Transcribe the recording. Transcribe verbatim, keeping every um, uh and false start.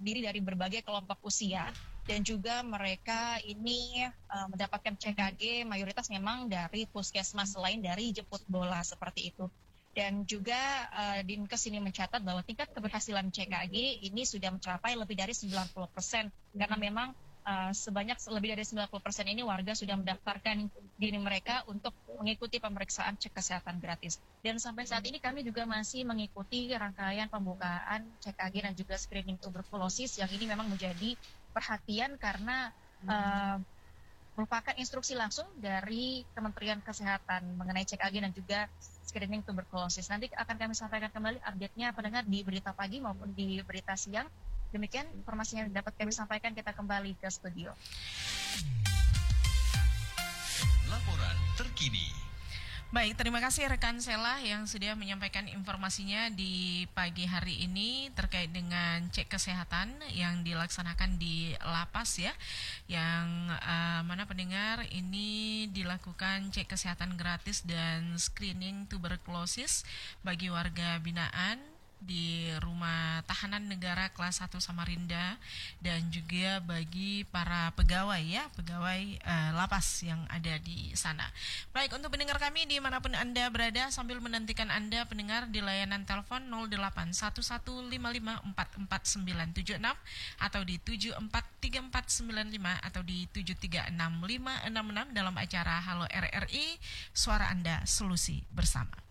terdiri dari berbagai kelompok usia dan juga mereka ini uh, mendapatkan C K G mayoritas memang dari puskesmas selain dari jemput bola seperti itu. Dan juga uh, Dinkes ini mencatat bahwa tingkat keberhasilan C K G ini sudah mencapai lebih dari sembilan puluh persen karena memang uh, sebanyak lebih dari sembilan puluh persen ini warga sudah mendaftarkan diri mereka untuk mengikuti pemeriksaan cek kesehatan gratis. Dan sampai saat ini kami juga masih mengikuti rangkaian pembukaan C K G dan juga screening tuberkulosis yang ini memang menjadi perhatian karena uh, merupakan instruksi langsung dari Kementerian Kesehatan mengenai C K G dan juga screening tuberkulosis. Nanti akan kami sampaikan kembali update-nya pendengar di berita pagi maupun di berita siang. Demikian informasi yang dapat kami sampaikan, kita kembali ke studio. Laporan terkini. Baik, terima kasih rekan Sela yang sudah menyampaikan informasinya di pagi hari ini terkait dengan cek kesehatan yang dilaksanakan di lapas ya, yang uh, mana pendengar ini dilakukan cek kesehatan gratis dan screening tuberkulosis bagi warga binaan di rumah tahanan negara kelas satu Samarinda dan juga bagi para pegawai ya, pegawai uh, lapas yang ada di sana. Baik, untuk pendengar kami dimanapun Anda berada sambil menantikan Anda pendengar di layanan telepon nol delapan satu satu lima lima empat empat sembilan tujuh enam atau di tujuh empat tiga empat sembilan lima atau di tujuh tiga enam lima enam enam dalam acara Halo R R I, Suara Anda Solusi Bersama.